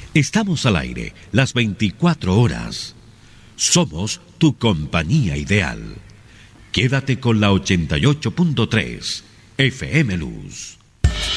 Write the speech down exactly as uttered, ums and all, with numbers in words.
Estamos al aire las veinticuatro horas. Somos tu compañía ideal. Quédate con la ochenta y ocho punto tres F M Luz.